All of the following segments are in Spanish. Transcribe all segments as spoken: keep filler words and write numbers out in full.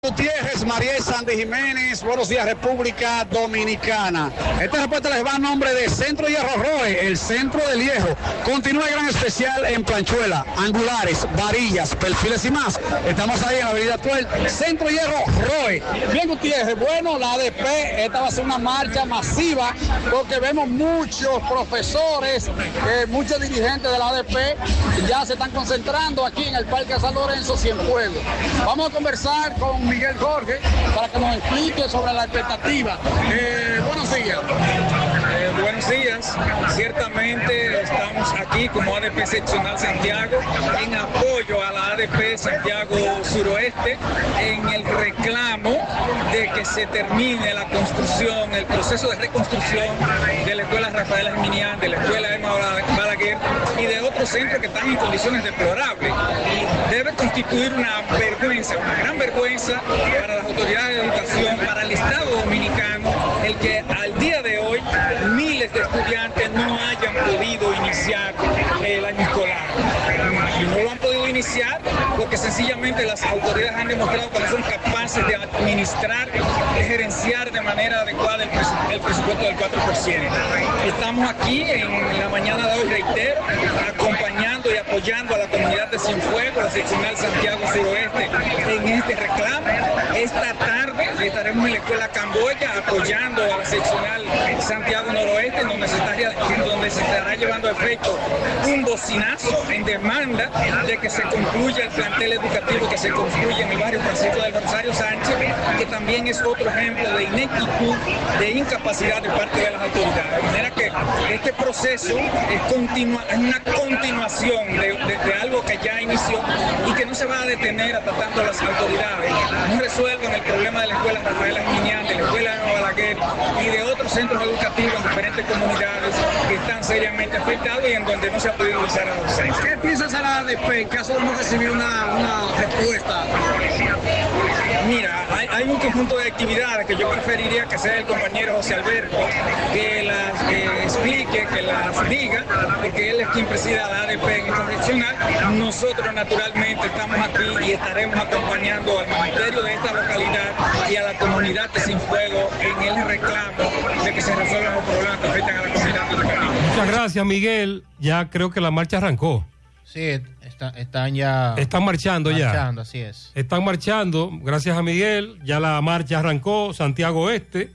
Gutiérrez, María Sandy Jiménez, buenos días República Dominicana. Esta respuesta les va a nombre de Centro Hierro Roe, el centro del hierro. Continúa el gran especial en planchuela, angulares, varillas, perfiles y más. Estamos ahí en la avenida Tuel, Centro Hierro Roe. Bien Gutiérrez, bueno, la A D P, esta va a ser una marcha masiva porque vemos muchos profesores, eh, muchos dirigentes de la A D P ya se están concentrando aquí en el Parque San Lorenzo, Cienfuegos. Vamos a conversar con Miguel Jorge para que nos explique sobre la expectativa. Eh, buenos días. Eh, buenos días. Ciertamente estamos aquí como A D P Seccional Santiago en apoyo a la A D P Santiago Suroeste en el reclamo de que se termine la construcción, el proceso de reconstrucción de la Escuela Rafael Arminián, de la Escuela Emma Balaguer y de otros centros que están en condiciones deplorables. Y debe constituir una vergüenza, una gran vergüenza para las autoridades de educación, para el Estado dominicano, el que al día de hoy miles de estudiantes no hayan podido iniciar el año escolar. Y no lo han podido iniciar porque sencillamente las autoridades han demostrado que no son capaces de administrar, de gerenciar de manera adecuada el, presu el presupuesto del cuatro por ciento. Estamos aquí en la mañana de hoy, reitero, acompañando y apoyando a la comunidad de Cienfuegos, la seccional Santiago Suroeste, en este reclamo. Esta tarde estaremos en la Escuela Camboya apoyando a la seccional Santiago Noroeste, donde se, está, donde se estará llevando a efecto un bocinazo en demanda de que se concluya el plantel educativo que se construye en el barrio Francisco del Rosario Sánchez, que también es otro ejemplo de ineptitud, de incapacidad de parte de las autoridades. De manera que este proceso es, continua, es una continuación de, de, de algo que ya inició y que no se va a detener hasta tanto las autoridades no resuelvan el problema de la Escuela Rafael Arminián, de la Escuela Emma Balaguer y de otros centros educativos en diferentes comunidades que están seriamente afectados y en donde no se ha podido usar a la docencia. ¿Qué piensa hacer la A D P en caso de no recibir una, una respuesta? Mira, hay, hay un conjunto de actividades que yo preferiría que sea el compañero José Alberto, que las que explique, que las diga, porque él es quien preside la A D P en esta seccional. Nosotros naturalmente estamos aquí y estaremos acompañando al ministerio de esta localidad y a la comunidad de Cienfuegos en el reclamo de que se resuelvan los problemas que afectan a la comunidad de Cienfuegos. Muchas gracias, Miguel. Ya creo que la marcha arrancó. Sí, está, están ya... Están marchando, marchando ya. Marchando, así es. Están marchando, gracias a Miguel. Ya la marcha arrancó, Santiago Este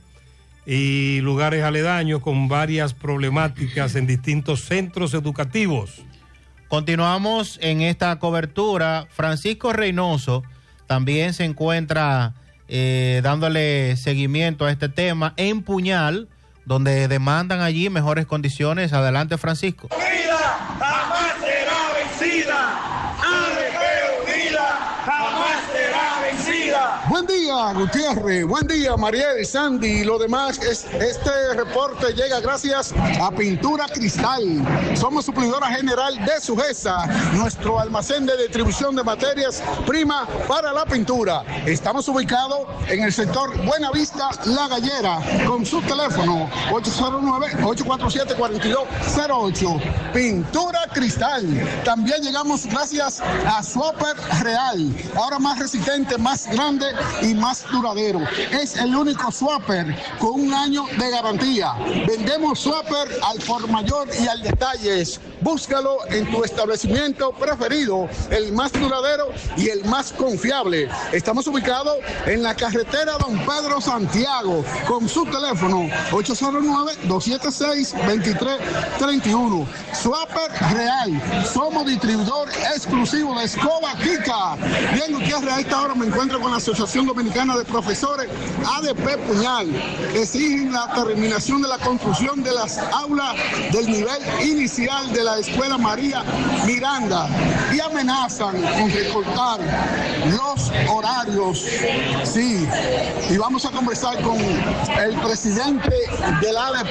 y lugares aledaños con varias problemáticas en distintos centros educativos. Continuamos en esta cobertura. Francisco Reynoso también se encuentra eh, dándole seguimiento a este tema en Puñal, donde demandan allí mejores condiciones. Adelante, Francisco. Unida jamás será vencida. A D P unida jamás será vencida. Buen día, Gutiérrez. Buen día, Mariel, Sandy y lo demás. Es, este reporte llega gracias a Pintura Cristal. Somos suplidora general de Sujesa, nuestro almacén de distribución de materias prima para la pintura. Estamos ubicados en el sector Buenavista, La Gallera, con su teléfono ocho cero nueve, ocho cuatro siete, cuatro dos cero ocho. Pintura Cristal. También llegamos gracias a Swapper Real, ahora más resistente, más grande y más duradero. Es el único swapper con un año de garantía. Vendemos swapper al por mayor y al detalles. Búscalo en tu establecimiento preferido, el más duradero y el más confiable. Estamos ubicados en la carretera Don Pedro Santiago, con su teléfono ocho cero nueve, dos siete seis, dos tres tres uno. Swapper Real. Somos distribuidor exclusivo de escoba Kika. Bien, Gutiérrez, a esta hora me encuentro con la Asociación Dominicana de Profesores A D P Puñal. Exigen la terminación de la construcción de las aulas del nivel inicial de la Escuela María Miranda y amenazan con recortar los horarios. Sí, y vamos a conversar con el presidente de la A D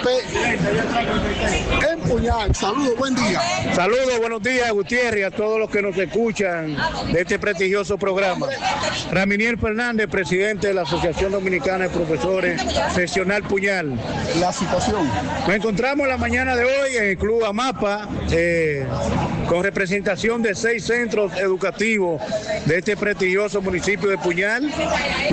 P en Puñal. Saludos, buen día. Saludos, buenos días, Gutiérrez, a todos los que nos escuchan de este prestigioso programa. Raminiel Fernández, presidente de la Asociación Dominicana de Profesores Seccional Puñal. La situación. Nos encontramos la mañana de hoy en el Club Amapa, eh, con representación de seis centros educativos de este prestigioso municipio de Puñal.